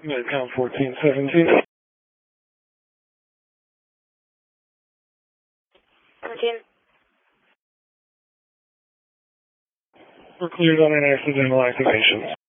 Midcom 1417. 17. We're cleared on an accidental activation.